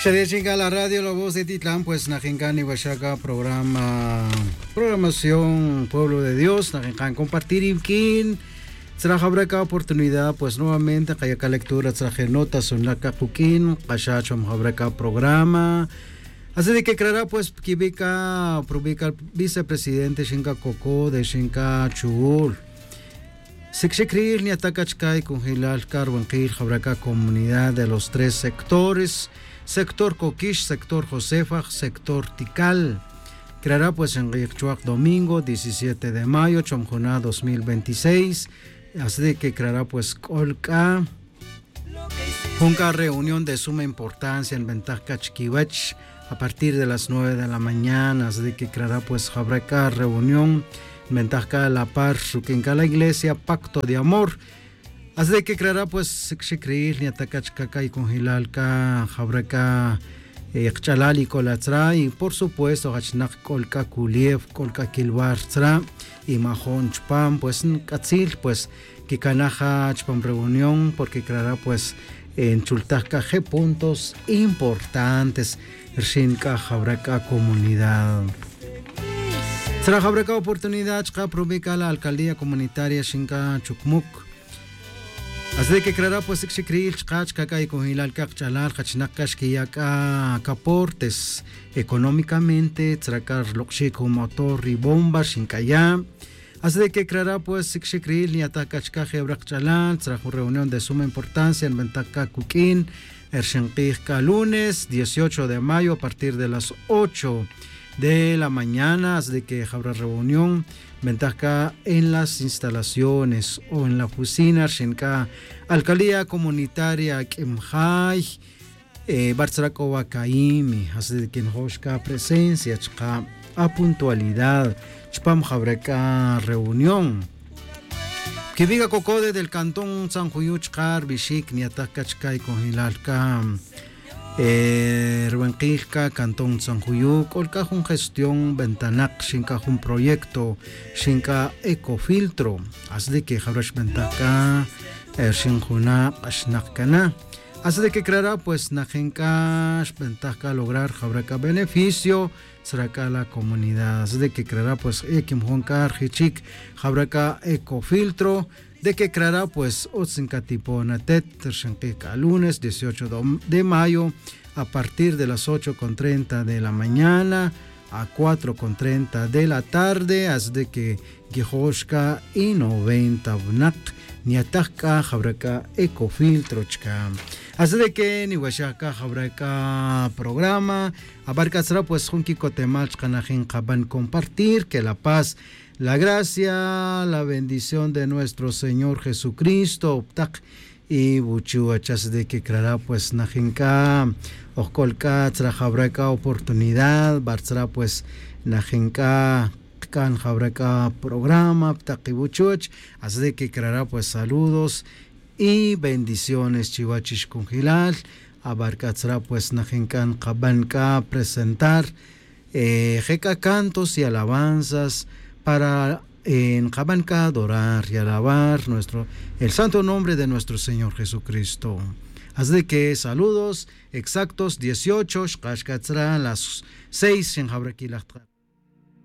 Chinga la radio La Voz de Titlán, pues Najincani Huachaca, programación Pueblo de Dios, Najincan compartir Imkin, Trajabraca oportunidad, pues nuevamente, Kayaka lectura, traje notas, son la Capuquín, Cachacho, Majabraca programa. Así de que creará, pues, Kibika, Probica, vicepresidente Shinka Coco de Shinka Chugul. Sixekril ni Atacachkai con Hilal Carbanquil, Jabraca comunidad de los tres sectores. Sector Coquish, sector Josefa, sector Tikal. Creará pues en Richuac domingo 17 de mayo, Chomjoná 2026. Así de que creará pues Colca. Junca reunión de suma importancia en Ventaja Chiquiwech a partir de las 9 de la mañana. Así de que creará pues Jabraca reunión en Ventaja La Par, Suquenca la iglesia, pacto de amor. Así de que creará pues Shikrir ni Atacachcaca y Congilalca, Jabraca, Xchalali Colatra y por supuesto Hachnak Colca Kuliev, Colca Kilbar Tra y Mahon Chpam, pues Katzil, pues Kikanaja Chpam reunión, porque creará pues en Chultaca G puntos importantes, Shinka Jabraca comunidad. Será Jabraca oportunidad, Chka Probica la alcaldía comunitaria Shinka Chukmuk. Así de que creará pues Xicril, Chkach, Kaka y Cojilal, Kachchalar, Hachnakash, Kiyaka, Caportes, económicamente, Tracar, Lokshiko, motor y bomba, Shinkaya. Así de que creará pues Xicril, ni Atacachka, Hebrakchalan, trajo reunión de suma importancia en Ventaca Kukin, Ershenkika, lunes 18 de mayo a partir de las 8 de la mañana. Así de que habrá reunión Ventaja en las instalaciones o en la oficina Shinka alcaldía comunitaria Kimjay Bartzrakova Kaimi. Así de que en Hoshka presencia chka a puntualidad chpam Jabraca reunión que viga Cocode del cantón San Juyuchkar Bishik ni Atacachka y Congilalka Ruenquilca, Cantón San Juyú, Colca un gestión Ventanac, Shinka un proyecto, Shinka Ecofiltro, así de que Jabrash Ventaca, Shinjuna, Ashnakana, así de que creará pues Najenka, Ventaca lograr Jabraca beneficio, Sraka la comunidad, así de que creará pues Ekim Junkar, Hichik, Jabraca Ecofiltro, de que creará pues Otzincatipo Natet, Tershenqueca, lunes 18 de mayo a partir de las 8:30 de la mañana a 4:30 de la tarde, así de que Gijoshka y 90 Bnak, Niataka, Jabraca, Ecofiltrochka. Así de que Niwashaka, Jabraca, programa, abarcará pues Junki Cotemalchka, Najin Kaban compartir, que la paz, la gracia, la bendición de nuestro Señor Jesucristo, Optak y Buchuachas de que creará pues Najinka, Okolka, Trajabraca oportunidad, Bartzra pues Najinka, Kan Jabraca programa, Optak y Buchuach, así de que creará pues saludos y bendiciones, Chihuachish Kungilal, abarcará pues Najinkan Kabanka presentar jeca cantos y alabanzas para en Jabanca adorar y alabar el santo nombre de nuestro Señor Jesucristo. Así de que saludos exactos 18, las 6 en Jabraquilachtra.